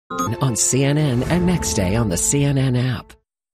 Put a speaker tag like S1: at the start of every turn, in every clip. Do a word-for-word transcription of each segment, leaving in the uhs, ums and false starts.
S1: On C N N and next day on the C N N app.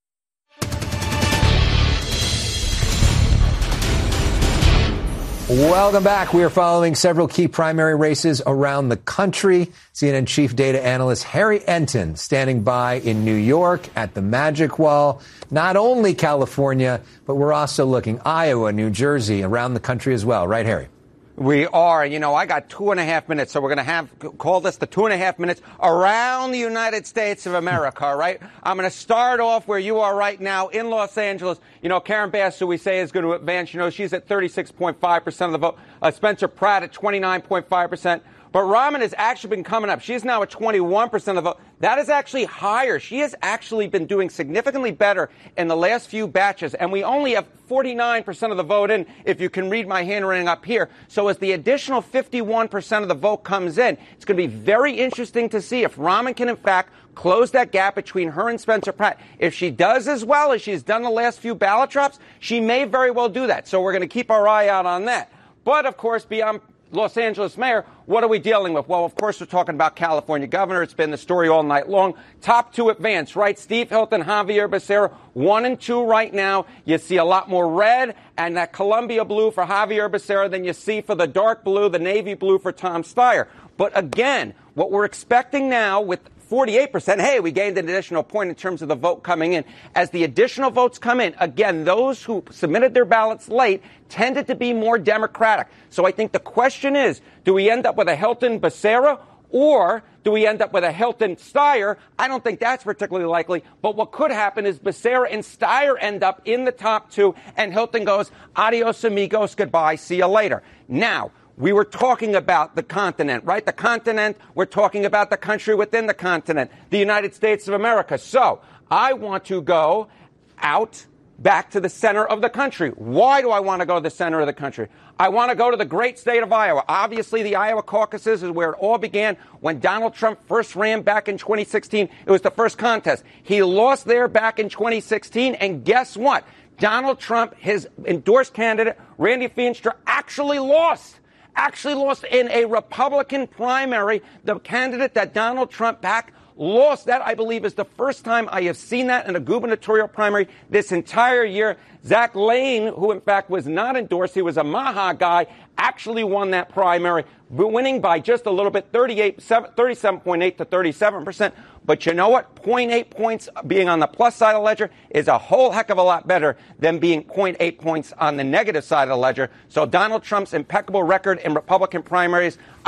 S2: Welcome back. We are following several key primary races around the country. C N N chief data analyst Harry Enton standing by in New York at the Magic Wall. Not only California, but we're also looking Iowa, New Jersey, around the country as well. Right, Harry?
S3: We are. You know, I got two and a half minutes, so we're going to have call this the two and a half minutes around the United States of America, all right? I'm going to start off where you are right now in Los Angeles. You know, Karen Bass, who we say is going to advance, you know, she's at thirty-six point five percent of the vote. Uh, Spencer Pratt at twenty-nine point five percent. But Rahman has actually been coming up. She's now at twenty-one percent of the vote. That is actually higher. She has actually been doing significantly better in the last few batches. And we only have forty-nine percent of the vote in, if you can read my handwriting up here. So as the additional fifty-one percent of the vote comes in, it's going to be very interesting to see if Rahman can, in fact, close that gap between her and Spencer Pratt. If she does as well as she's done the last few ballot drops, she may very well do that. So we're going to keep our eye out on that. But, of course, beyond Los Angeles mayor, what are we dealing with? Well, of course, we're talking about California governor. It's been the story all night long. Top two advance, right? Steve Hilton, Javier Becerra, one and two right now. You see a lot more red and that Columbia blue for Javier Becerra than you see for the dark blue, the navy blue for Tom Steyer. But again, what we're expecting now with forty-eight percent, hey, we gained an additional point in terms of the vote coming in. As the additional votes come in, again, those who submitted their ballots late tended to be more Democratic. So I think the question is, do we end up with a Hilton Becerra or do we end up with a Hilton Steyer? I don't think that's particularly likely. But what could happen is Becerra and Steyer end up in the top two and Hilton goes, adios amigos, goodbye, see you later. Now, we were talking about the continent, right? The continent, we're talking about the country within the continent, the United States of America. So I want to go out back to the center of the country. Why do I want to go to the center of the country? I want to go to the great state of Iowa. Obviously, the Iowa caucuses is where it all began when Donald Trump first ran back in twenty sixteen. It was the first contest. He lost there back in twenty sixteen, and guess what? Donald Trump, his endorsed candidate, Randy Feenstra, actually lost. actually lost in a Republican primary. The candidate that Donald Trump backed lost. That, I believe, is the first time I have seen that in a gubernatorial primary this entire year. Zach Lane, who in fact was not endorsed, he was a Maha guy, actually won that primary, winning by just a little bit, thirty-eight, thirty-seven point eight to thirty-seven percent. But you know what? zero point eight points being on the plus side of the ledger is a whole heck of a lot better than being zero point eight points on the negative side of the ledger. So Donald Trump's impeccable record in Republican primaries,